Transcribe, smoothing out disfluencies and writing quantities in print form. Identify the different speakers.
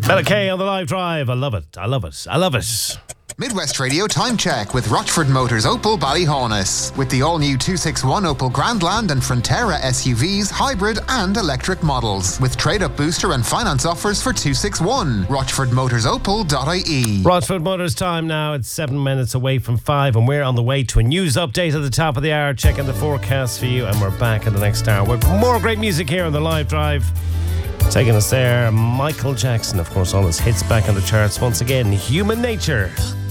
Speaker 1: Bella K on the live drive. I love it. I love it. I love it.
Speaker 2: Midwest Radio Time Check with Rochford Motors Opel Ballyhaunis. With the all-new 261 Opel Grandland and Frontera SUVs, hybrid and electric models. With trade-up booster and finance offers for 261. RochfordMotorsOpel.ie.
Speaker 1: Rochford Motors time now. It's 7 minutes away from 5 and we're on the way to a news update at the top of the hour. Checking the forecast for you and we're back in the next hour with more great music here on the live drive. Taking us there, Michael Jackson, of course, all his hits back on the charts once again. Human Nature.